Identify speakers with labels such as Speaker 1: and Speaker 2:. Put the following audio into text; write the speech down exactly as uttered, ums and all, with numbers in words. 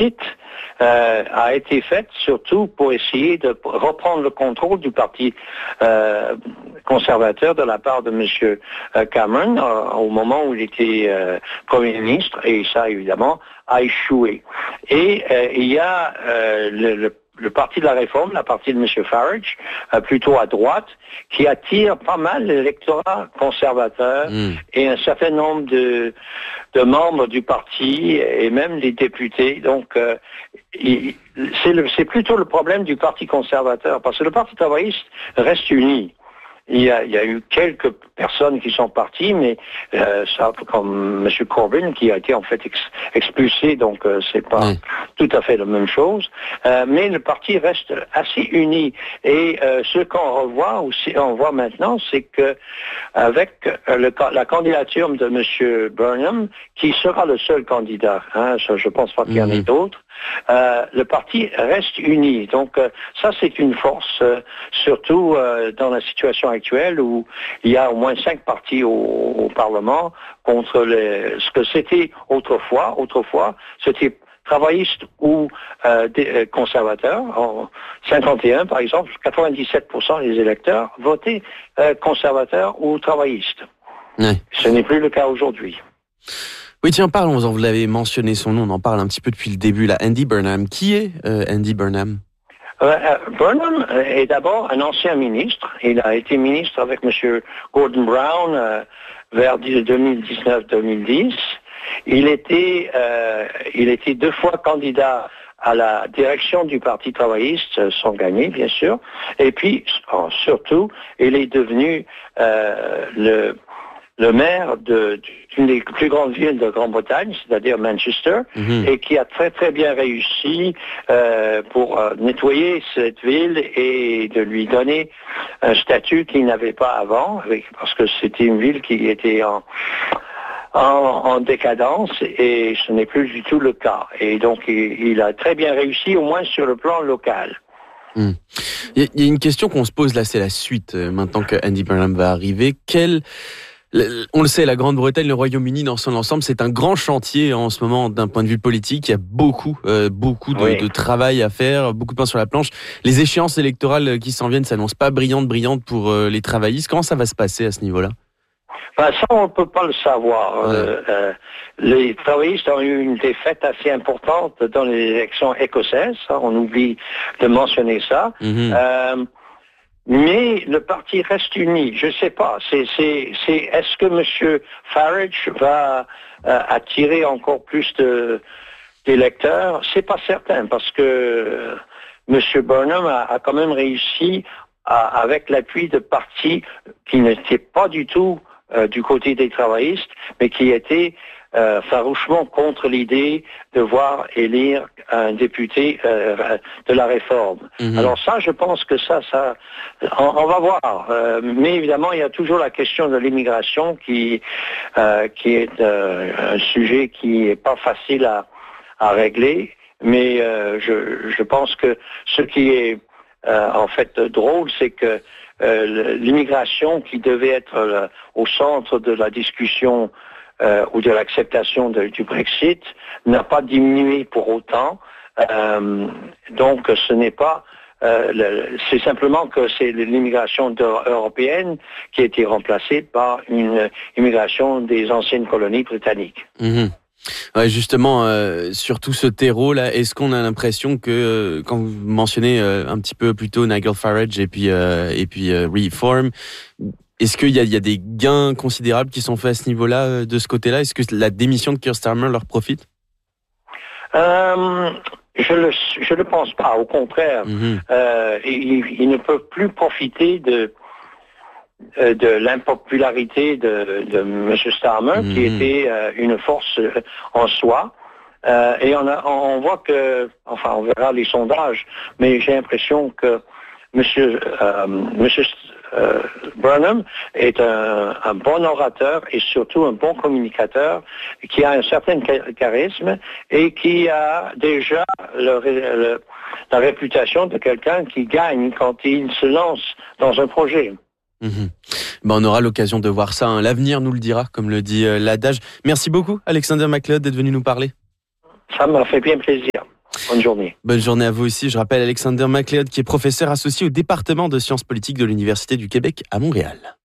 Speaker 1: Brexit euh, a été faite surtout pour essayer de reprendre le contrôle du Parti euh, conservateur de la part de M. Cameron euh, au moment où il était euh, Premier ministre, et ça, évidemment, a échoué. Et euh, il y a euh, le, le le parti de la réforme, la partie de M. Farage, euh, plutôt à droite, qui attire pas mal l'électorat conservateur mmh. et un certain nombre de, de membres du parti et même des députés. Donc, euh, il, c'est, le, c'est plutôt le problème du parti conservateur, parce que le parti travailliste reste uni. Il y, a, il y a eu quelques personnes qui sont parties, mais euh, ça, comme M. Corbyn, qui a été en fait ex, expulsé, donc euh, c'est pas oui. tout à fait la même chose. Euh, mais le parti reste assez uni. Et euh, ce qu'on revoit aussi, on voit maintenant, c'est que avec le, la candidature de M. Burnham, qui sera le seul candidat, hein, je pense pas qu'il y en ait d'autres. Euh, le parti reste uni. Donc euh, ça, c'est une force, euh, surtout euh, dans la situation actuelle où il y a au moins cinq partis au, au Parlement contre les, ce que c'était autrefois. Autrefois, c'était travaillistes ou euh, des, euh, conservateurs. En cinquante et un, par exemple, quatre-vingt-dix-sept pour cent des électeurs votaient euh, conservateurs ou travaillistes. Oui. Ce n'est plus le cas aujourd'hui.
Speaker 2: Oui, tiens, parlons, vous l'avez mentionné son nom, on en parle un petit peu depuis le début, là. Andy Burnham. Qui est euh, Andy Burnham?
Speaker 1: euh, Burnham est d'abord un ancien ministre. Il a été ministre avec M. Gordon Brown euh, vers deux mille dix-neuf deux mille dix. Il était, euh, il était deux fois candidat à la direction du Parti travailliste, sans gagner, bien sûr. Et puis, oh, surtout, il est devenu euh, le... le maire de, d'une des plus grandes villes de Grande-Bretagne, c'est-à-dire Manchester, mmh. et qui a très très bien réussi euh, pour euh, nettoyer cette ville et de lui donner un statut qu'il n'avait pas avant, avec, parce que c'était une ville qui était en, en, en décadence, et ce n'est plus du tout le cas. Et donc il, il a très bien réussi, au moins sur le plan local.
Speaker 2: Mmh. Il y a une question qu'on se pose là, c'est la suite, maintenant que Andy Burnham va arriver. Quelle... On le sait, la Grande-Bretagne, le Royaume-Uni dans son ensemble, c'est un grand chantier en ce moment d'un point de vue politique. Il y a beaucoup, euh, beaucoup de, oui. de travail à faire, beaucoup de pain sur la planche. Les échéances électorales qui s'en viennent s'annoncent pas brillantes, brillantes pour euh, les travaillistes. Comment ça va se passer à ce niveau-là?
Speaker 1: Ben ça, on ne peut pas le savoir. Ouais. Euh, euh, les travaillistes ont eu une défaite assez importante dans les élections écossaises. On oublie de mentionner ça. Mm-hmm. Euh, Mais le parti reste uni. Je ne sais pas. C'est, c'est, c'est, est-ce que M. Farage va euh, attirer encore plus de, d'électeurs? C'est pas certain, parce que euh, M. Burnham a, a quand même réussi, à, avec l'appui de partis qui n'étaient pas du tout euh, du côté des travaillistes, mais qui étaient Euh, farouchement contre l'idée de voir élire un député euh, de la réforme. Mmh. Alors ça, je pense que ça, ça, on, on va voir. Euh, mais évidemment, il y a toujours la question de l'immigration qui, euh, qui est euh, un sujet qui est pas facile à, à régler. Mais euh, je, je pense que ce qui est euh, en fait drôle, c'est que euh, l'immigration qui devait être euh, au centre de la discussion Euh, ou de l'acceptation de, du Brexit n'a pas diminué pour autant. Euh, donc ce n'est pas, euh, le, c'est simplement que c'est l'immigration européenne qui a été remplacée par une immigration des anciennes colonies britanniques.
Speaker 2: Mmh. Ouais, justement, euh, sur tout ce terreau-là, est-ce qu'on a l'impression que, euh, quand vous mentionnez euh, un petit peu plus tôt Nigel Farage et puis, euh, et puis euh, Reform, est-ce qu'il y a, il y a des gains considérables qui sont faits à ce niveau-là, de ce côté-là? Est-ce que la démission de Keir Starmer leur profite?
Speaker 1: euh, Je le, je ne pense pas. Au contraire, mm-hmm. euh, ils, ils ne peuvent plus profiter de, de l'impopularité de, de M. Starmer, mm-hmm. qui était euh, une force en soi. Euh, et on, a, on voit que, enfin, on verra les sondages, mais j'ai l'impression que M. Euh, Monsieur Euh, Burnham est un, un bon orateur et surtout un bon communicateur qui a un certain charisme et qui a déjà le, le, la réputation de quelqu'un qui gagne quand il se lance dans un projet.
Speaker 2: Mmh. Ben, on aura l'occasion de voir ça, hein. L'avenir nous le dira, comme le dit euh, l'adage. Merci beaucoup, Alexander MacLeod, d'être venu nous parler.
Speaker 1: Ça m'a fait bien plaisir. Bonne journée.
Speaker 2: Bonne journée à vous aussi. Je rappelle Alexander MacLeod qui est professeur associé au département de sciences politiques de l'Université du Québec à Montréal.